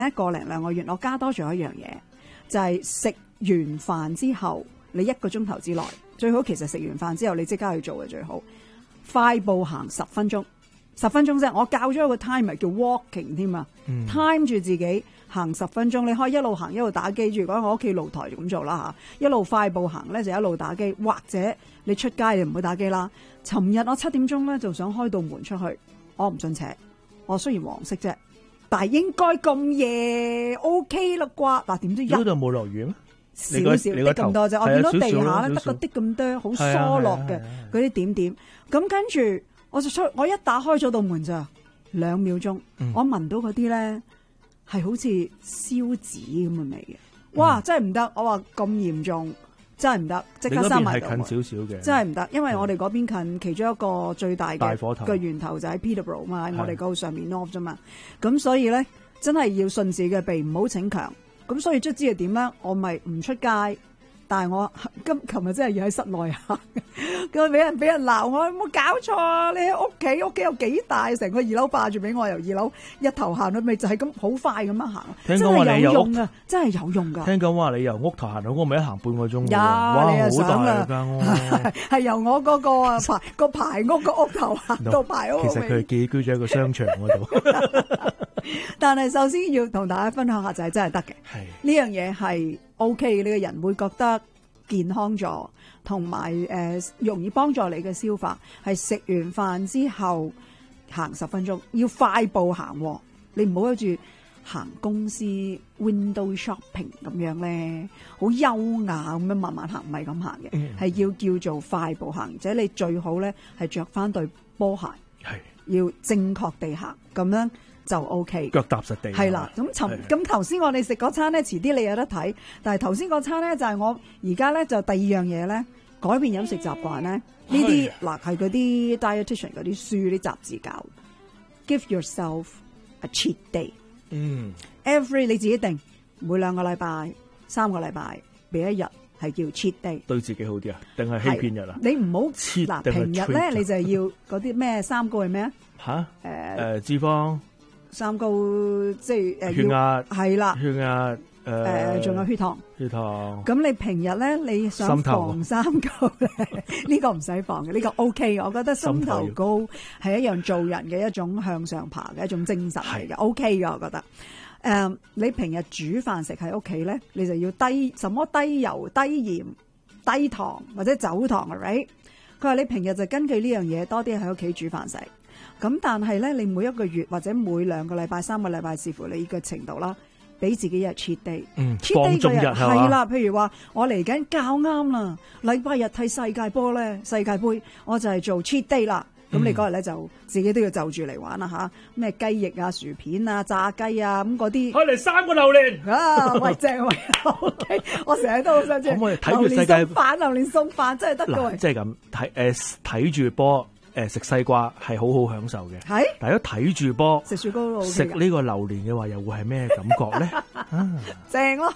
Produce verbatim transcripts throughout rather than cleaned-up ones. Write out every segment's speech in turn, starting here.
一個零兩個月，我加多咗一樣嘢，就係、是、食完飯之後，你一個鐘頭之內最好，其實食完飯之後你即刻去做嘅最好。快步行十分鐘，十分鐘啫。我教咗一個 timer 叫 walking 添啊、嗯、，time 住自己行十分鐘。你可以一路行一路打機。如果我屋企露台咁做啦嚇，一路快步行咧就一路打機，或者你出街你唔好打機啦。尋日我七點鐘咧就想開道門出去，我唔信邪，我雖然黃色啫，但係應該咁夜 OK 啦啩？嗱，點知一嗰度冇落雨咩？ 少少啲咁多啫，我見到地下咧得個啲咁多，好疏落嘅嗰啲點點。咁跟住我就出，我一打開咗道門咋，兩秒鐘，嗯、我聞到嗰啲咧係好似燒紙咁嘅味嘅。哇！嗯、真係唔得，我話咁嚴重，真係唔得，即刻閂埋道門。你嗰邊係近少少嘅，真係唔得，因為我哋嗰邊近其中一個最大嘅個源頭就喺 Peterborough 嘛，喺我哋嗰度上面 North 啫嘛。咁所以咧，真係要順自己嘅鼻，唔好逞強。咁所以卒之係點咧？我咪唔出街，但係我今琴日真係要喺室內行，咁俾人俾人鬧我，冇搞錯啊！你喺屋企，屋企有幾大，成個二樓霸住俾我，由二樓一頭行到尾，就係咁好快咁樣行。 聽講話你有用啊，真係有用噶。 聽講話你由屋頭行到屋，咪一行半個鐘。 有， 哇， 你又好大啦， 間屋， 係由我嗰個啊排個排屋個屋頭行到排屋。 其實佢寄居咗喺個商場嗰度。 但係首先要同大家分享下就係真係得嘅，呢樣嘢係 O K 嘅，呢個人會覺得健康咗，同埋誒容易幫助你嘅消化。係食完飯之後行十分鐘，要快步行，你唔好好似行公司 window shopping 咁樣咧，好優雅咁樣慢慢行，唔係咁行嘅，係、嗯、要叫做快步行，而且你最好咧係着翻對波鞋，係要正確地行咁樣。就 OK， 腳踏實地。 係啦，咁尋咁頭先我哋食嗰餐咧，遲啲你有得睇。但係頭先嗰餐咧就係、是、我而家咧就第二樣嘢咧，改變飲食習慣咧。呢啲嗱係嗰啲 dietitian 嗰啲書啲雜誌教。Give yourself a cheat day。嗯。Every 你自己定每兩個禮拜、三個禮拜俾一日係叫 cheat day。對自己好啲啊？定係欺騙日啊？你唔好嗱平日咧，你就係要嗰啲咩三高係咩啊？吓？誒、呃、誒脂肪。三高即係誒血壓係啦，血壓誒仲有血糖，血糖。咁你平日咧你想防三高咧，呢個唔使防嘅，呢個 OK 嘅。我覺得心頭高係一樣做人嘅一種向上爬嘅一種精神嚟嘅 OK 嘅。我覺得誒你平日煮飯食喺屋企咧，你就要低什麼低油、低鹽、低糖或者走糖嘅 right。佢話你平日就根據呢樣嘢多啲喺屋企煮飯食。咁但係咧，你每一個月或者每兩個禮拜、三個禮拜，視乎你嘅程度啦，俾自己一日 cheat day。嗯，放縱日係啦。譬如話，我嚟緊較啱啦，禮拜日睇世界波咧，世界盃我就係做 cheat day 啦。咁、嗯、你嗰日咧就自己都要就住嚟玩啦吓，咩雞翼啊、薯片啊、炸雞啊咁嗰啲。開嚟三個榴蓮啊！喂，正喂，OK，我成日都好想知。可唔可以睇住世界飯、榴蓮餸飯真係得嘅？ 即係咁睇誒，睇住波。誒，食西瓜係好好享受嘅，係。但係如果睇住波食雪糕，食呢個榴蓮嘅話，又會係咩感覺咧？啊，正咯！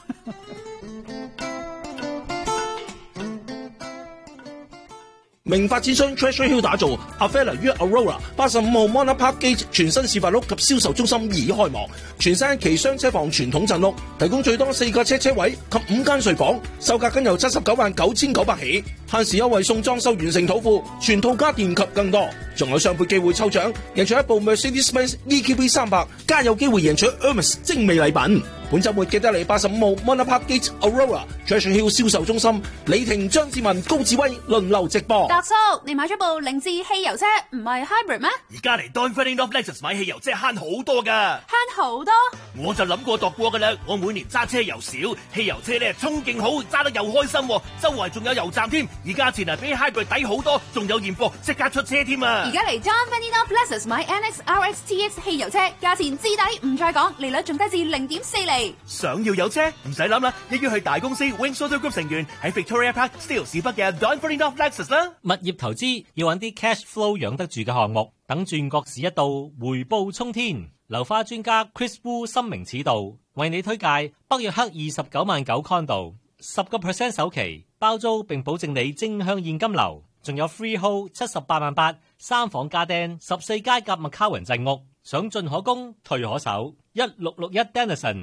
明發展商 Treasure Hill 打造 Avella 於 Aurora 八十五號 Monarch Park Gate 全新示範屋及銷售中心已開幕，全新期雙車房傳統鎮屋，提供最多四個車車位及五間睡房，售價僅由七十九萬九千九百起，限時優惠送裝修完成土庫，全套家電及更多，仲有雙倍機會抽獎，贏取一部 Mercedes-Benz E Q B 三百，加有機會贏取 Hermes 精美禮品。本週末記得嚟八十五號 Monarch Park Gate Aurora Treasure Hill 銷售中心，李婷、張志文、高志威輪流直播。 達叔，你買咗部凌志汽油車，唔係 hybrid 咩？ 而家嚟 Don Ferdinand of Lexus 買汽油車慳好多噶， 慳好多？ 我就諗過度過噶啦，我每年揸車又少，汽油車咧衝勁好，揸得又開心，周圍仲有油站添，而價錢啊比 hybrid 抵好多，仲有現貨即刻出車添啊！ 而家嚟 Don Ferdinand of Lexus 買 N X R X T X 汽油車，價錢至抵，唔再講，利率仲低至零點四厘。 想要有車唔使諗啦，一於去大公司 Wings Auto Group 成員喺 Victoria Park Steeles 市北嘅 Don Ferdinand of Lexus 啦。 物業投資要揾啲 cash flow 養得住嘅項目，等轉角市一到，回報沖天。樓花專家 Chris Wu 深明此道，為你推介北約克二十九萬九 condo， 十個 percent 首期包租並保證你正向現金流，仲有 freehold 七十八萬八，三房家丁，十四街夾 McCowan 鎮屋。 想進可攻退可守，一六六一 Dennison。